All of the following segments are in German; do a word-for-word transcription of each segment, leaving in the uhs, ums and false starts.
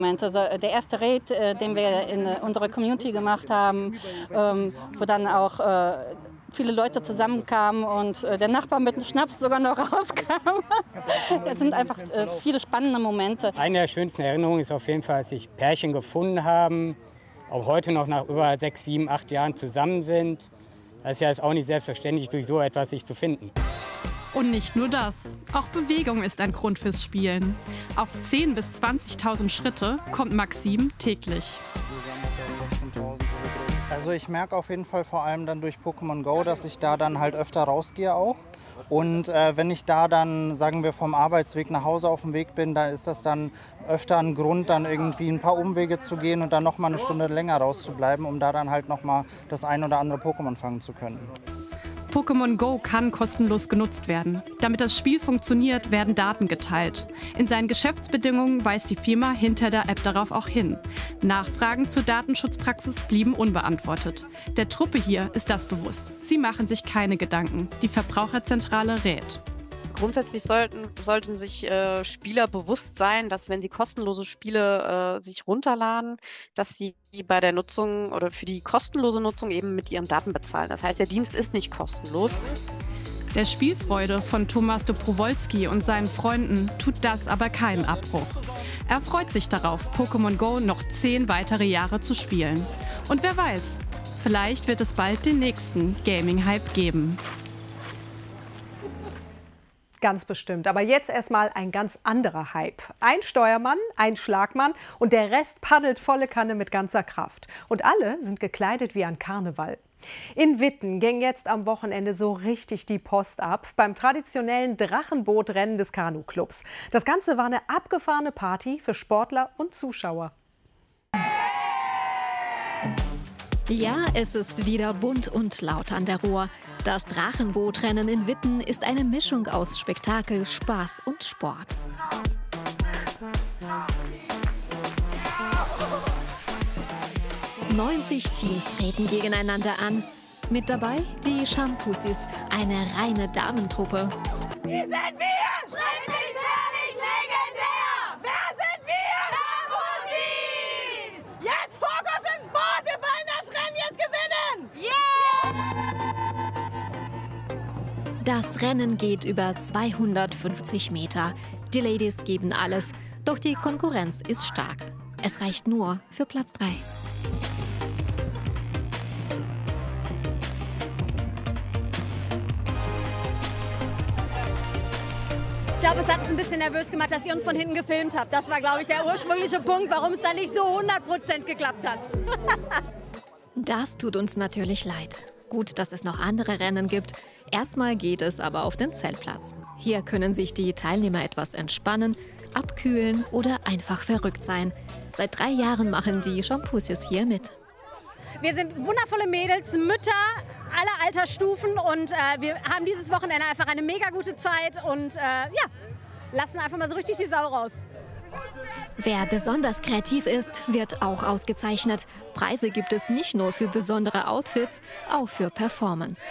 Also der erste Raid, äh, den wir in äh, unserer Community gemacht haben, ähm, wo dann auch äh, viele Leute zusammenkamen und äh, der Nachbar mit dem Schnaps sogar noch rauskam. Es sind einfach äh, viele spannende Momente. Eine der schönsten Erinnerungen ist auf jeden Fall, als sich Pärchen gefunden haben, auch heute noch nach über sechs, sieben, acht Jahren zusammen sind. Das ist ja jetzt auch nicht selbstverständlich, durch so etwas sich zu finden. Und nicht nur das, auch Bewegung ist ein Grund fürs Spielen. Auf zehntausend bis zwanzigtausend Schritte kommt Maxim täglich. Also ich merke auf jeden Fall vor allem dann durch Pokémon Go, dass ich da dann halt öfter rausgehe auch. Und äh, wenn ich da dann, sagen wir, vom Arbeitsweg nach Hause auf dem Weg bin, dann ist das dann öfter ein Grund, dann irgendwie ein paar Umwege zu gehen und dann noch mal eine Stunde länger rauszubleiben, um da dann halt noch mal das ein oder andere Pokémon fangen zu können. Pokémon Go kann kostenlos genutzt werden. Damit das Spiel funktioniert, werden Daten geteilt. In seinen Geschäftsbedingungen weist die Firma hinter der App darauf auch hin. Nachfragen zur Datenschutzpraxis blieben unbeantwortet. Der Truppe hier ist das bewusst. Sie machen sich keine Gedanken. Die Verbraucherzentrale rät. Grundsätzlich sollten, sollten sich äh, Spieler bewusst sein, dass wenn sie kostenlose Spiele äh, sich runterladen, dass sie bei der Nutzung oder für die kostenlose Nutzung eben mit ihren Daten bezahlen. Das heißt, der Dienst ist nicht kostenlos. Der Spielfreude von Tomasz Dobrowolski und seinen Freunden tut das aber keinen Abbruch. Er freut sich darauf, Pokémon Go noch zehn weitere Jahre zu spielen. Und wer weiß, vielleicht wird es bald den nächsten Gaming-Hype geben. Ganz bestimmt. Aber jetzt erstmal ein ganz anderer Hype. Ein Steuermann, ein Schlagmann und der Rest paddelt volle Kanne mit ganzer Kraft. Und alle sind gekleidet wie an Karneval. In Witten ging jetzt am Wochenende so richtig die Post ab beim traditionellen Drachenbootrennen des Kanu-Clubs. Das Ganze war eine abgefahrene Party für Sportler und Zuschauer. Ja, es ist wieder bunt und laut an der Ruhr. Das Drachenbootrennen in Witten ist eine Mischung aus Spektakel, Spaß und Sport. neunzig Teams treten gegeneinander an. Mit dabei die Shampoosies, eine reine Damentruppe. Wie sind wir? Schrecklich, herrlich, legendär! Wer sind wir? Shampoosies! Jetzt Fokus ins Boot! Wir wollen das Rennen jetzt gewinnen! Yeah! Das Rennen geht über zweihundertfünfzig Meter. Die Ladies geben alles, doch die Konkurrenz ist stark. Es reicht nur für Platz drei. Ich glaube, es hat uns ein bisschen nervös gemacht, dass ihr uns von hinten gefilmt habt. Das war, glaube ich, der ursprüngliche Punkt, warum es dann nicht so hundert Prozent geklappt hat. Das tut uns natürlich leid. Gut, dass es noch andere Rennen gibt. Erstmal geht es aber auf den Zeltplatz. Hier können sich die Teilnehmer etwas entspannen, abkühlen oder einfach verrückt sein. Seit drei Jahren machen die Shampoosies hier mit. Wir sind wundervolle Mädels, Mütter aller Altersstufen und äh, wir haben dieses Wochenende einfach eine mega gute Zeit und äh, ja, lassen einfach mal so richtig die Sau raus. Wer besonders kreativ ist, wird auch ausgezeichnet. Preise gibt es nicht nur für besondere Outfits, auch für Performance.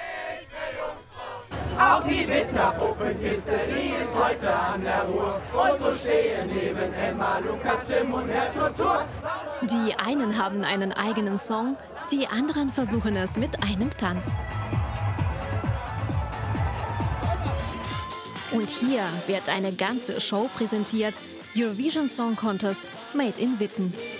Auch die Winterpuppenkiste, die ist heute an der Ruhr. Und so stehen neben Emma, Lukas, Tim und Herr Turtur. Die einen haben einen eigenen Song, die anderen versuchen es mit einem Tanz. Und hier wird eine ganze Show präsentiert. Eurovision Song Contest Made in Witten.